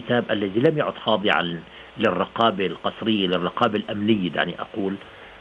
الكتاب الذي لم يعد خاضعا للرقابة القسرية، للرقابة الأمنية دعني أقول،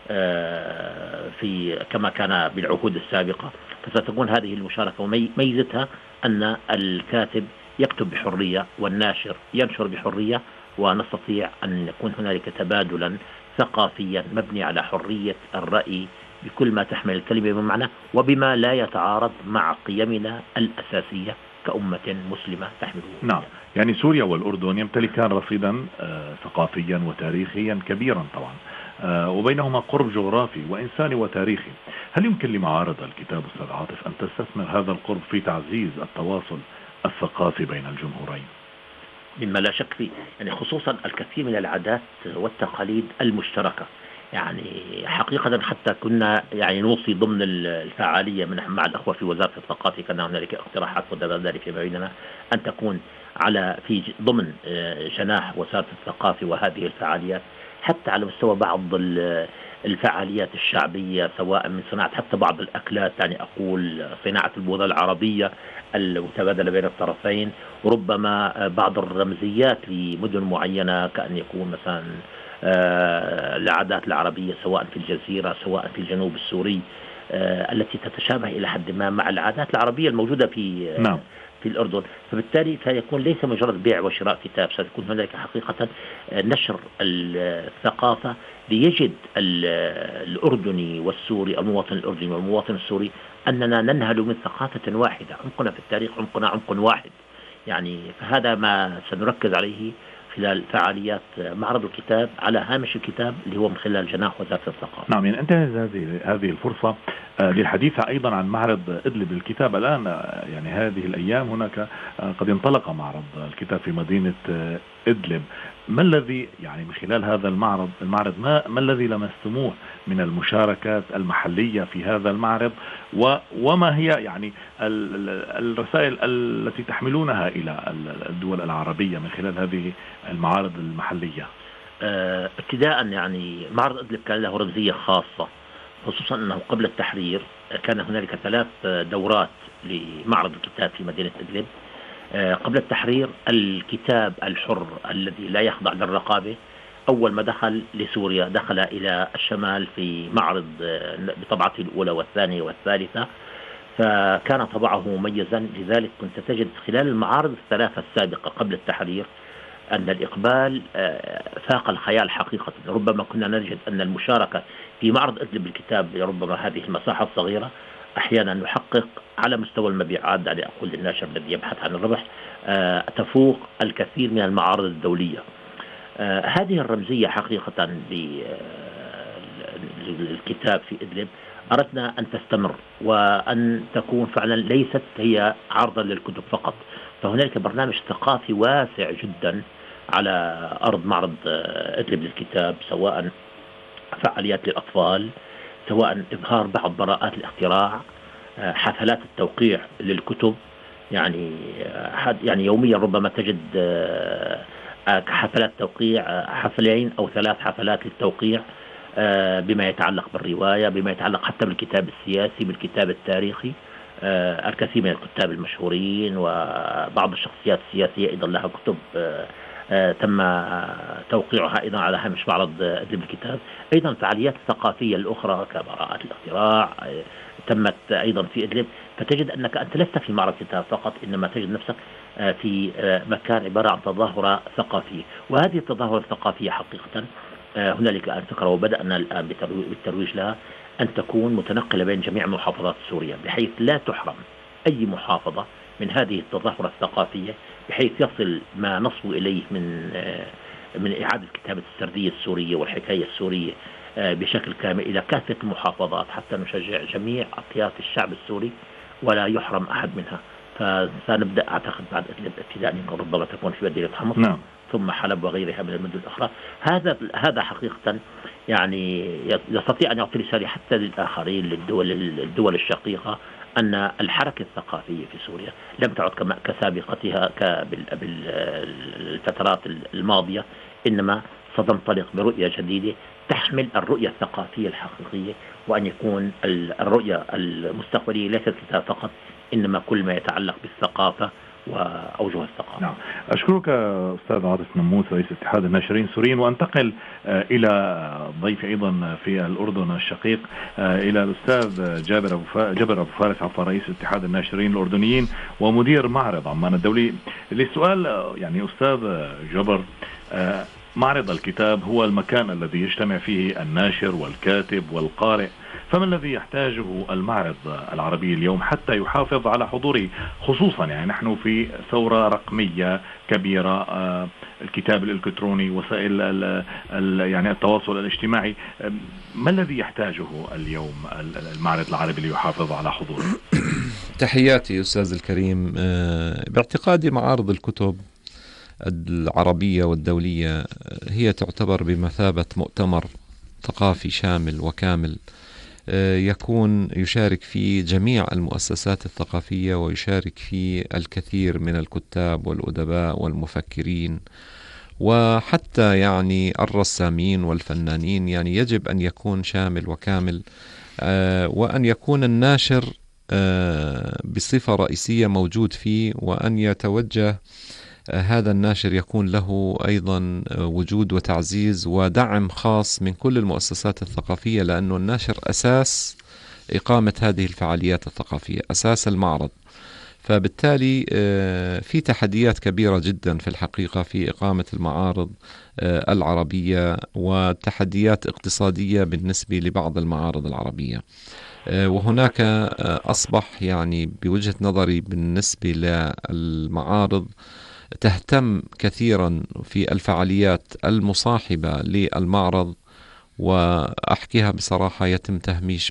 في كما كان بالعهود السابقة. فستكون هذه المشاركة وميزتها أن الكاتب يكتب بحرية والناشر ينشر بحرية، ونستطيع أن يكون هنالك تبادلا ثقافيا مبني على حرية الرأي بكل ما تحمل الكلمة من معنى، وبما لا يتعارض مع قيمنا الأساسية كأمة مسلمة تحمل. نعم، يعني سوريا والأردن يمتلكان رصيدا ثقافيا وتاريخيا كبيرا طبعا، وبينهما قرب جغرافي وإنساني وتاريخي. هل يمكن لمعارض الكتاب أستاذ عاطف أن تستثمر هذا القرب في تعزيز التواصل الثقافي بين الجمهورين؟ مما لا شك فيه، يعني خصوصا الكثير من العادات والتقاليد المشتركة. يعني حقيقة حتى كنا يعني نوصي ضمن الفعالية مع الأخوة في وزارة الثقافة، كان هنالك اقتراحات ذلك فيما بيننا أن تكون في ضمن جناح وزارة الثقافة وهذه الفعاليات، حتى على مستوى بعض الفعاليات الشعبية، سواء من صناعة حتى بعض الأكلات، يعني أقول صناعة البوظة العربية المتبادلة بين الطرفين، وربما بعض الرمزيات لمدن معينة، كأن يكون مثلا العادات العربية سواء في الجزيرة سواء في الجنوب السوري، التي تتشابه إلى حد ما مع العادات العربية الموجودة في الأردن. فبالتالي سيكون ليس مجرد بيع وشراء كتاب، سيكون هناك حقيقة نشر الثقافة، ليجد الأردني والسوري، المواطن الأردني والمواطن السوري، أننا ننهل من ثقافة واحدة، عمقنا في التاريخ عمقنا عمق واحد. يعني فهذا ما سنركز عليه خلال فعاليات معرض الكتاب على هامش الكتاب اللي هو من خلال جناح وزارة الثقافة. نعم، يعني انتهز هذه الفرصة للحديث أيضا عن معرض إدلب للكتاب. الآن يعني هذه الأيام هناك قد انطلق معرض الكتاب في مدينة إدلب. ما الذي يعني من خلال هذا المعرض ما الذي لمستموه من المشاركات المحلية في هذا المعرض، وما هي يعني الرسائل التي تحملونها إلى الدول العربية من خلال هذه المعارض المحلية؟ ابتداء يعني معرض إدلب كان له رمزية خاصة، خصوصا أنه قبل التحرير كان هنالك 3 دورات لمعرض الكتاب في مدينة إدلب. قبل التحرير الكتاب الحر الذي لا يخضع للرقابة أول ما دخل لسوريا دخل إلى الشمال في معرض بطبعته الأولى والثانية والثالثة، فكان طبعه مميزا. لذلك كنت تجد خلال المعارض ال3 السابقة قبل التحرير أن الإقبال فاق الخيال حقيقة. ربما كنا نجد أن المشاركة في معرض إدلب بالكتاب، ربما هذه المساحة الصغيرة، أحيانا نحقق على مستوى المبيعات، يعني أقول للناشر الذي يبحث عن الربح، تفوق الكثير من المعارض الدولية. هذه الرمزية حقيقة للكتاب في إدلب أردنا أن تستمر، وأن تكون فعلا ليست هي عرضا للكتب فقط، فهناك برنامج ثقافي واسع جدا على أرض معرض إدلب للكتاب، سواء فعاليات للأطفال، سواء إظهار بعض براءات الاختراع، حفلات التوقيع للكتب. يعني يوميا ربما تجد حفلات توقيع، 2 أو 3 حفلات للتوقيع، بما يتعلق بالرواية، بما يتعلق حتى بالكتاب السياسي، بالكتاب التاريخي. الكثير من الكتاب المشهورين وبعض الشخصيات السياسية أيضا لها كتب تم توقيعها أيضا على هامش معرض إدلب الكتاب. أيضا فعاليات ثقافية الأخرى كبراءات الاختراع تمت أيضا في إدلب. فتجد أنك أنت لست في معرض كتاب فقط، إنما تجد نفسك في مكان عبارة عن تظاهرة ثقافية. وهذه التظاهرة الثقافية حقيقة هنالك الآن فكرة، وبدأنا الآن بالترويج لها، أن تكون متنقلة بين جميع محافظات سوريا، بحيث لا تحرم أي محافظة من هذه التظاهرة الثقافية، بحيث يصل ما نصل إليه من إعادة كتابة السردية السورية والحكاية السورية بشكل كامل إلى كافة المحافظات، حتى نشجع جميع أطياف الشعب السوري ولا يحرم أحد منها. فسنبدأ أعتقد بعد ابتداء ربما تكون في مدينة حمص، نعم، ثم حلب وغيرها من المدن الأخرى. هذا حقيقة يعني يستطيع أن يعطي رسالة حتى للآخرين، للدول الشقيقة، أن الحركة الثقافية في سوريا لم تعد كسابقتها بالفترات الماضية، إنما ستنطلق برؤية جديدة تحمل الرؤية الثقافية الحقيقية، وأن يكون الرؤية المستقبلية ليست كتاب فقط، إنما كل ما يتعلق بالثقافة وأوجه الثقافة. نعم. أشكرك أستاذ عاطف نموس رئيس اتحاد الناشرين السوريين، وأنتقل إلى ضيف أيضا في الأردن الشقيق، إلى الأستاذ جابر أبو فارس رئيس اتحاد الناشرين الأردنيين ومدير معرض عمان الدولي. للسؤال يعني أستاذ جابر، معرض الكتاب هو المكان الذي يجتمع فيه الناشر والكاتب والقارئ، فما الذي يحتاجه المعرض العربي اليوم حتى يحافظ على حضوره؟ خصوصا يعني نحن في ثورة رقمية كبيرة، الكتاب الإلكتروني، وسائل يعني التواصل الاجتماعي، ما الذي يحتاجه اليوم المعرض العربي ليحافظ على حضوره؟ تحياتي أستاذ الكريم. باعتقادي معارض الكتب العربية والدولية هي تعتبر بمثابة مؤتمر ثقافي شامل وكامل، يكون يشارك فيه جميع المؤسسات الثقافية، ويشارك فيه الكثير من الكتاب والأدباء والمفكرين، وحتى يعني الرسامين والفنانين. يعني يجب أن يكون شامل وكامل، وأن يكون الناشر بصفة رئيسية موجود فيه، وأن يتوجه هذا الناشر يكون له أيضا وجود وتعزيز ودعم خاص من كل المؤسسات الثقافية، لأنه الناشر أساس إقامة هذه الفعاليات الثقافية، أساس المعرض. فبالتالي في تحديات كبيرة جدا في الحقيقة في إقامة المعارض العربية، وتحديات اقتصادية بالنسبة لبعض المعارض العربية. وهناك أصبح يعني بوجهة نظري بالنسبة للمعارض تهتم كثيرا في الفعاليات المصاحبة للمعرض، وأحكيها بصراحة يتم تهميش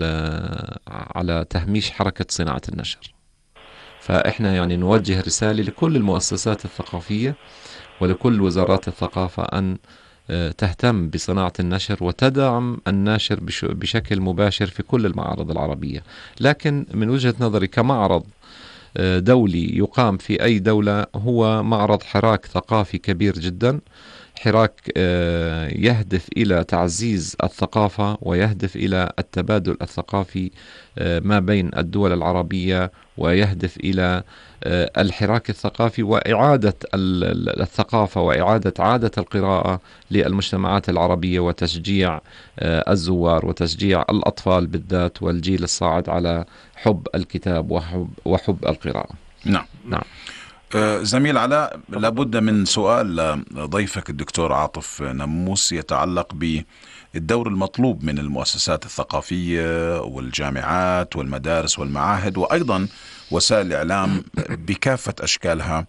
على تهميش حركة صناعة النشر. فإحنا يعني نوجه رسالة لكل المؤسسات الثقافية ولكل وزارات الثقافة أن تهتم بصناعة النشر وتدعم الناشر بشكل مباشر في كل المعارض العربية. لكن من وجهة نظري كمعرض دولي يقام في أي دولة، هو معرض حراك ثقافي كبير جدا، حراك يهدف إلى تعزيز الثقافة ويهدف إلى التبادل الثقافي ما بين الدول العربية، ويهدف إلى الحراك الثقافي وإعادة الثقافة وإعادة عادة القراءة للمجتمعات العربية، وتشجيع الزوار وتشجيع الأطفال بالذات والجيل الصاعد على حب الكتاب وحب القراءة. نعم. زميل علاء، لابد من سؤال ضيفك الدكتور عاطف نموس يتعلق بالدور المطلوب من المؤسسات الثقافية والجامعات والمدارس والمعاهد وأيضا وسائل الإعلام بكافة أشكالها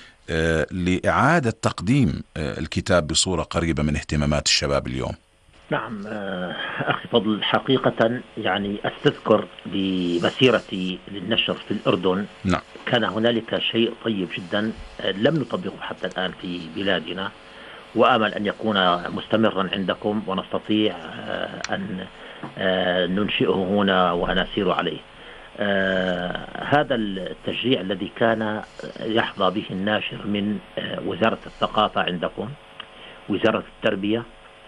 لإعادة تقديم الكتاب بصورة قريبة من اهتمامات الشباب اليوم. نعم أخي فضل، حقيقة يعني أستذكر بمسيرتي للنشر في الأردن. نعم. كان هنالك شيء طيب جدا لم نطبقه حتى الآن في بلادنا، وأمل أن يكون مستمرا عندكم ونستطيع أن ننشئه هنا ونسير عليه. هذا التشجيع الذي كان يحظى به الناشر من وزارة الثقافة عندكم، وزارة التربية،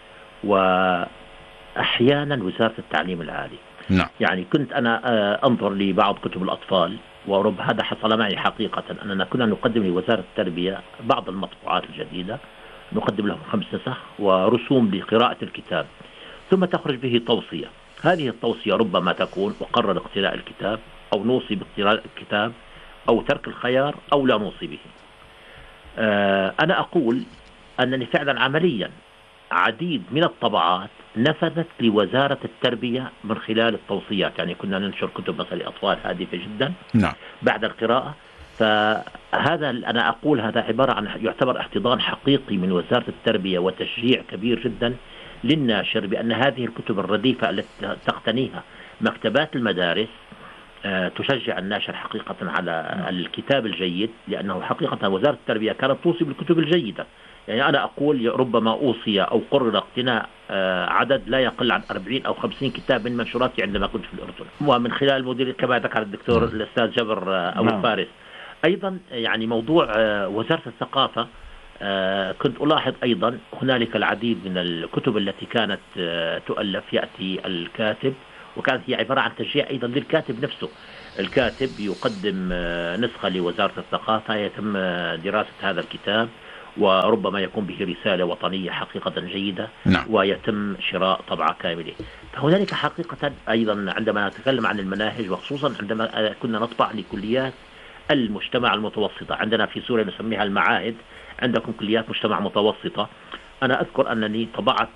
وأحيانا وزارة التعليم العالي. نعم. يعني كنت أنا أنظر لبعض كتب الأطفال، ورب هذا حصل معي حقيقة، أننا كنا نقدم لوزارة التربية بعض المطبوعات الجديدة، نقدم لهم 5 نسخ ورسوم لقراءة الكتاب، ثم تخرج به توصية. هذه التوصية ربما تكون أقرر اقتراء الكتاب، أو نوصي باقتراء الكتاب، أو ترك الخيار، أو لا نوصي به. أنا أقول أنني فعلا عمليا عديد من الطبعات نفذت لوزارة التربية من خلال التوصيات. يعني كنا ننشر كتب مثل الأطفال هادفة جدا. نعم. بعد القراءة. فهذا أنا أقول هذا عبارة عن يعتبر احتضان حقيقي من وزارة التربية وتشجيع كبير جدا للناشر بأن هذه الكتب الرديفة التي تقتنيها مكتبات المدارس تشجع الناشر حقيقة على الكتاب الجيد، لأنه حقيقة وزارة التربية كانت توصي بالكتب الجيدة. يعني أنا أقول ربما أوصي أو قرر اقتناء عدد لا يقل عن 40 أو 50 كتاب من منشوراتي عندما كنت في الأردن، ومن خلال المدير كما ذكر الدكتور الأستاذ جابر أبو فارس. أيضا يعني موضوع وزارة الثقافة، كنت ألاحظ أيضا هنالك العديد من الكتب التي كانت تؤلف، يأتي الكاتب وكانت هي عبارة عن تشجيع أيضا للكاتب نفسه. الكاتب يقدم نسخة لوزارة الثقافة، يتم دراسة هذا الكتاب وربما يكون به رسالة وطنية حقيقة جيدة. نعم. ويتم شراء طبعة كاملة. فهنالك حقيقة أيضا عندما نتكلم عن المناهج، وخصوصا عندما كنا نطبع لكليات المجتمع المتوسطة، عندنا في سوريا نسميها المعاهد، عندكم كليات مجتمع متوسطة. أنا أذكر أنني طبعت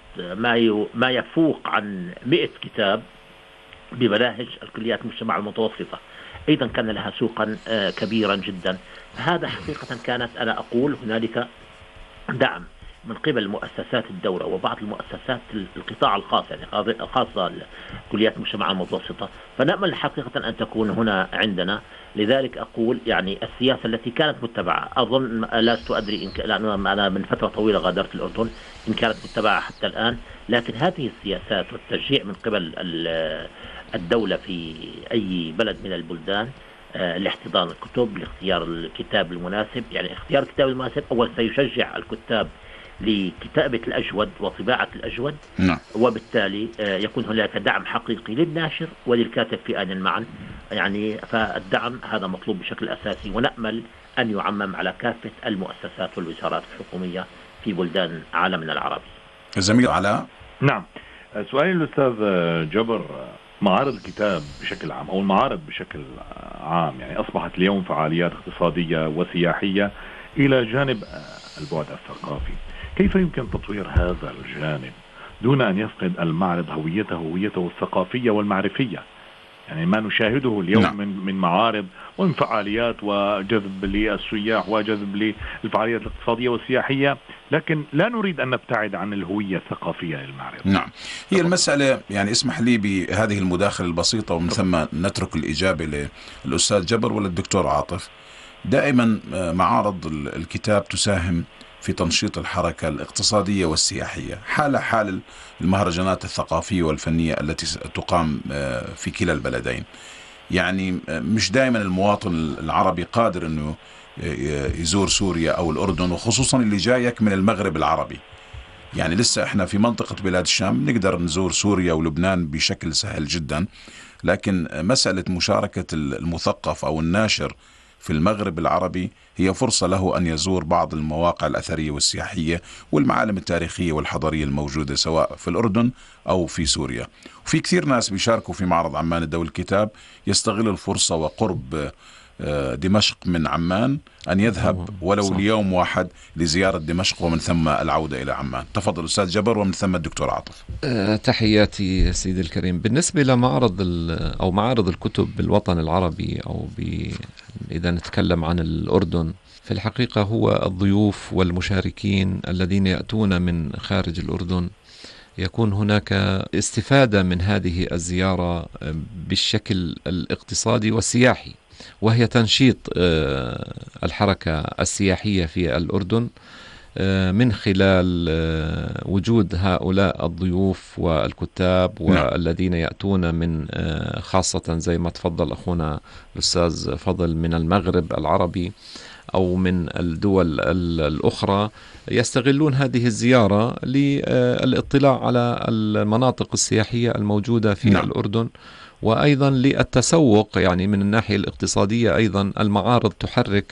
ما يفوق عن 100 كتاب بمناهج الكليات المجتمع المتوسطة، أيضا كان لها سوقا كبيرا جدا. هذا حقيقة كانت، أنا أقول هنالك دعم من قبل مؤسسات الدولة وبعض المؤسسات القطاع الخاص، يعني خاصة كليات المجتمع المتوسطة، فنأمل حقيقة أن تكون هنا عندنا. لذلك أقول يعني السياسة التي كانت متبعة، أظن لست أدري لأن أنا من فترة طويلة غادرت الأردن إن كانت متبعة حتى الآن، لكن هذه السياسات والتشجيع من قبل الدولة في أي بلد من البلدان لاحتضان الكتب، لاختيار الكتاب المناسب. يعني اختيار الكتاب المناسب أول سيشجع الكتاب لكتابة الأجود وطباعة الأجود. نعم. وبالتالي يكون هناك دعم حقيقي للناشر وللكاتب في آن معا. يعني فالدعم هذا مطلوب بشكل أساسي، ونأمل أن يعمم على كافة المؤسسات والوزارات الحكومية في بلدان عالمنا العربي. زميل علاء. نعم، سؤالي الأستاذ جبر، معارض الكتاب بشكل عام أو المعارض بشكل عام يعني أصبحت اليوم فعاليات اقتصادية وسياحية إلى جانب البعد الثقافي. كيف يمكن تطوير هذا الجانب دون أن يفقد المعرض هويته الثقافية والمعرفية؟ يعني ما نشاهده اليوم نعم. من معارض ومن فعاليات وجذب للسياح وجذب للفعاليات الاقتصادية والسياحية، لكن لا نريد أن نبتعد عن الهوية الثقافية للمعرض. نعم، هي المسألة يعني اسمح لي بهذه المداخلة البسيطة ومن ثم نترك الإجابة للأستاذ جبر وللدكتور عاطف. دائما معارض الكتاب تساهم في تنشيط الحركة الاقتصادية والسياحية، حال المهرجانات الثقافية والفنية التي تقام في كلا البلدين. يعني مش دائما المواطن العربي قادر أنه يزور سوريا أو الأردن، وخصوصا اللي جايك من المغرب العربي. يعني لسه احنا في منطقة بلاد الشام نقدر نزور سوريا ولبنان بشكل سهل جدا، لكن مسألة مشاركة المثقف أو الناشر في المغرب العربي هي فرصة له أن يزور بعض المواقع الأثرية والسياحية والمعالم التاريخية والحضارية الموجودة سواء في الأردن أو في سوريا. وفي كثير ناس بيشاركوا في معرض عمان الدولي الكتاب يستغل الفرصة وقرب دمشق من عمان أن يذهب ولو ليوم واحد لزيارة دمشق ومن ثم العودة إلى عمان. تفضل أستاذ جبر ومن ثم الدكتور عاطف. تحياتي سيدي الكريم. بالنسبة لمعرض أو معارض الكتب بالوطن العربي أو إذا نتكلم عن الأردن، في الحقيقة هو الضيوف والمشاركين الذين يأتون من خارج الأردن يكون هناك استفادة من هذه الزيارة بالشكل الاقتصادي والسياحي، وهي تنشيط الحركة السياحية في الأردن من خلال وجود هؤلاء الضيوف والكتاب والذين يأتون من خاصة زي ما تفضل أخونا الأستاذ فضل من المغرب العربي أو من الدول الأخرى، يستغلون هذه الزيارة للاطلاع على المناطق السياحية الموجودة في الأردن، وأيضا للتسوق. يعني من الناحية الاقتصادية أيضا المعارض تحرك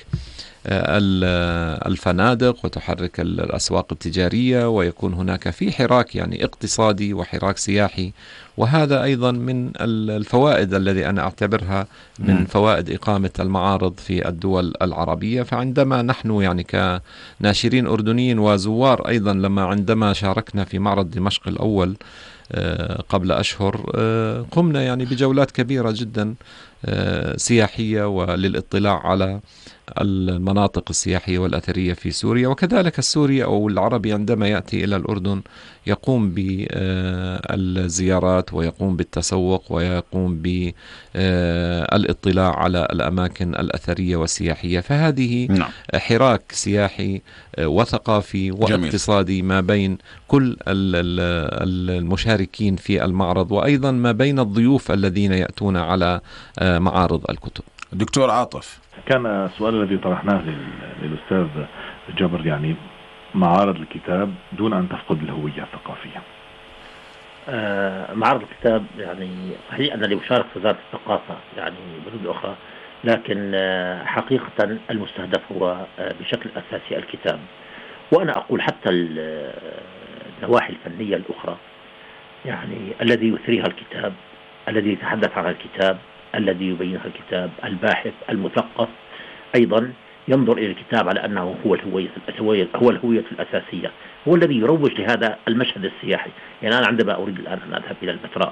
الفنادق وتحرك الأسواق التجارية، ويكون هناك في حراك يعني اقتصادي وحراك سياحي، وهذا أيضا من الفوائد الذي أنا أعتبرها من فوائد إقامة المعارض في الدول العربية. فعندما نحن يعني كناشرين أردنيين وزوار أيضا عندما شاركنا في معرض دمشق الأول قبل أشهر، قمنا يعني بجولات كبيرة جدا سياحية وللاطلاع على المناطق السياحية والأثرية في سوريا. وكذلك السوري أو العربي عندما يأتي إلى الأردن يقوم بالزيارات ويقوم بالتسوق ويقوم بالاطلاع على الأماكن الأثرية والسياحية. فهذه حراك سياحي وثقافي واقتصادي ما بين كل المشاركين في المعرض، وأيضا ما بين الضيوف الذين يأتون على معارض الكتب. دكتور عاطف، كان السؤال الذي طرحناه للأستاذ جبر يعني معارض الكتاب دون أن تفقد الهوية الثقافية. معرض الكتاب يعني صحيح أنني مشارك في وزارة الثقافة يعني بلد أخرى، لكن حقيقة المستهدف هو بشكل أساسي الكتاب. وأنا أقول حتى النواحي الفنية الأخرى يعني الذي يثريها الكتاب، الذي يتحدث عن الكتاب، الذي يبينها الكتاب، الباحث المثقف أيضا ينظر إلى الكتاب على أنه هو الهوية الأساسية، هو الذي يروج لهذا المشهد السياحي. يعني أنا عندما أريد الآن أن أذهب إلى البتراء،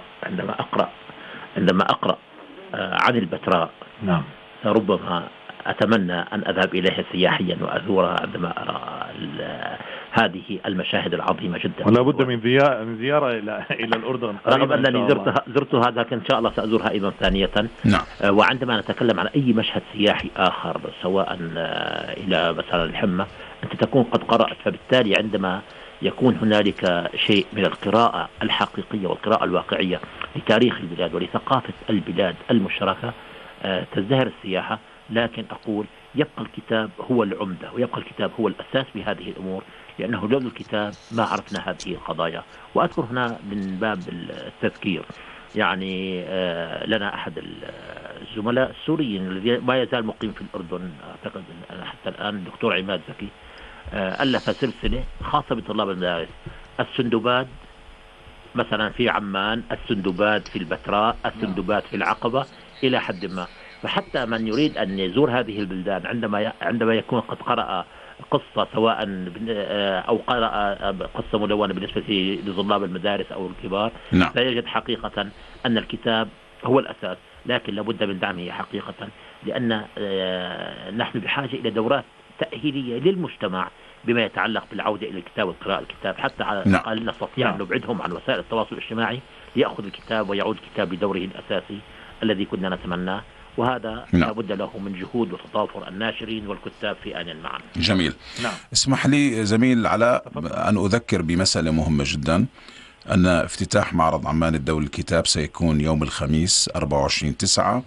عندما أقرأ عن البتراء، نعم، ربما أتمنى أن أذهب إليها سياحيا وأزورها عندما أرى هذه المشاهد العظيمة جدا. ولا بد من زيارة إلى الأردن رغم أنني زرتها لكن إن شاء الله سأزورها أيضا ثانية. نعم. وعندما نتكلم عن أي مشهد سياحي آخر سواء إلى مثلا الحمة، أنت تكون قد قرأت، فبالتالي عندما يكون هنالك شيء من القراءة الحقيقية والقراءة الواقعية لتاريخ البلاد ولثقافة البلاد المشتركة تزدهر السياحة. لكن أقول يبقى الكتاب هو العمدة، ويبقى الكتاب هو الأساس بهذه الأمور، لأنه لولا الكتاب ما عرفنا هذه القضايا. وأذكر هنا من باب التذكير يعني لنا أحد الزملاء السوريين الذي ما يزال مقيم في الأردن، أعتقد حتى الآن الدكتور عماد زكي، ألف سلسلة خاصة بطلاب المدارس، السندباد مثلا في عمان، السندباد في البتراء، السندباد في العقبة إلى حد ما. فحتى من يريد أن يزور هذه البلدان عندما يكون قد قرأ قصة سواء أو قرأ قصة مدونة بالنسبة لطلاب المدارس أو الكبار، نعم. فيجد حقيقة أن الكتاب هو الأساس، لكن لابد من دعمه حقيقة، لأن نحن بحاجة إلى دورات تأهيلية للمجتمع بما يتعلق بالعودة إلى الكتاب وقراءة الكتاب، حتى على الأقل نستطيع أن نبعدهم عن وسائل التواصل الاجتماعي ليأخذ الكتاب ويعود الكتاب لدوره الأساسي الذي كنا نتمناه. وهذا لابد له من جهود وتضافر الناشرين والكتاب في آن معا. جميل. نعم. اسمح لي زميل علاء أن أذكر بمسألة مهمة جدا، أن افتتاح معرض عمان الدولي للكتاب سيكون يوم الخميس 24/9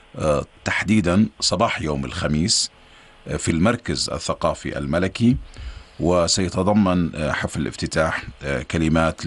تحديدا صباح يوم الخميس في المركز الثقافي الملكي، وسيتضمن حفل الافتتاح كلمات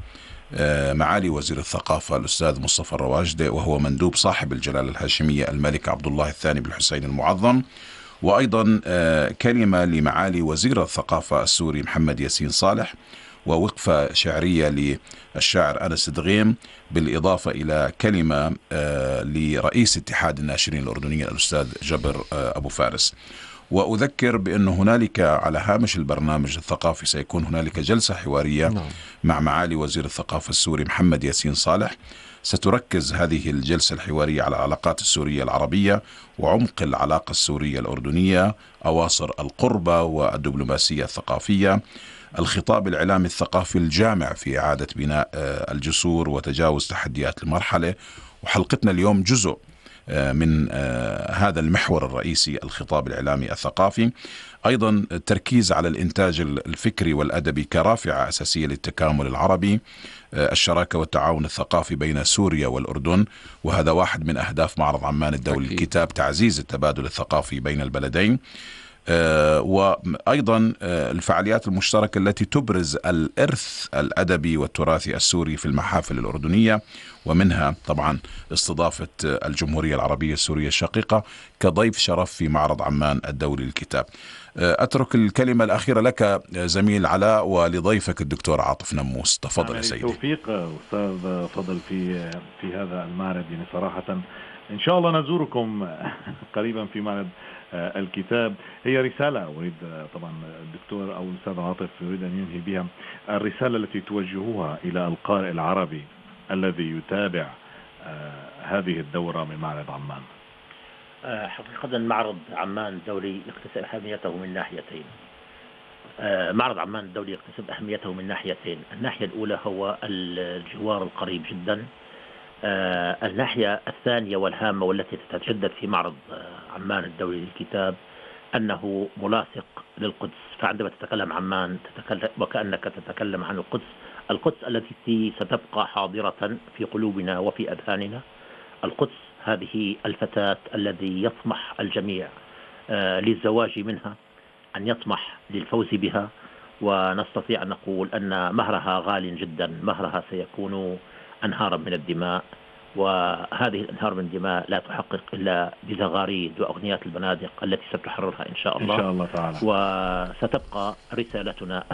معالي وزير الثقافة الأستاذ مصطفى الرواجدة، وهو مندوب صاحب الجلالة الهاشمية الملك عبد الله الثاني بن الحسين المعظم، وأيضا كلمة لمعالي وزير الثقافة السوري محمد ياسين صالح، ووقفة شعرية للشاعر أنس دغيم، بالإضافة إلى كلمة لرئيس اتحاد الناشرين الأردنيين الأستاذ جبر أبو فارس. وأذكر بأن هنالك على هامش البرنامج الثقافي سيكون هنالك جلسة حوارية مع معالي وزير الثقافة السوري محمد ياسين صالح. ستركز هذه الجلسة الحوارية على العلاقات السورية العربية وعمق العلاقة السورية الأردنية، أواصر القربة والدبلوماسية الثقافية، الخطاب الإعلامي الثقافي الجامع في إعادة بناء الجسور وتجاوز تحديات المرحلة. وحلقتنا اليوم جزء من هذا المحور الرئيسي، الخطاب الإعلامي الثقافي. أيضا التركيز على الإنتاج الفكري والأدبي كرافعة أساسية للتكامل العربي، الشراكة والتعاون الثقافي بين سوريا والأردن، وهذا واحد من أهداف معرض عمان الدولي للكتاب، تعزيز التبادل الثقافي بين البلدين. وأيضا الفعاليات المشتركة التي تبرز الإرث الأدبي والتراثي السوري في المحافل الأردنية، ومنها طبعا استضافة الجمهورية العربية السورية الشقيقة كضيف شرف في معرض عمان الدولي للكتاب. أترك الكلمة الأخيرة لك زميل علاء ولضيفك الدكتور عاطف نموس. تفضل يا سيدي. توفيق أستاذ فضل في هذا المعرض. يعني صراحة إن شاء الله نزوركم قريبا في معرض الكتاب. هي رسالة أريد طبعا الدكتور أو الأستاذ عاطف يريد أن ينهي بها، الرسالة التي توجهوها إلى القارئ العربي الذي يتابع هذه الدورة من معرض عمان. حقيقة معرض عمان الدولي يكتسب أهميته من ناحيتين. معرض عمان الدولي يكتسب أهميته من ناحيتين. الناحية الأولى هو الجوار القريب جدا. الناحية الثانية والهامة والتي تتجدد في معرض عمان الدولي للكتاب أنه ملاصق للقدس. فعندما تتكلم عمان تتكلم وكأنك تتكلم عن القدس التي ستبقى حاضرة في قلوبنا وفي أذهاننا. القدس هذه الفتاة الذي يطمح الجميع للزواج منها، أن يطمح للفوز بها، ونستطيع أن نقول أن مهرها غال جدا، مهرها سيكون أنهارا من الدماء، وهذه الأنهار من الدماء لا تحقق إلا بزغاريد وأغنيات البنادق التي ستحررها إن شاء الله. إن شاء الله تعالى. وستبقى رسالتنا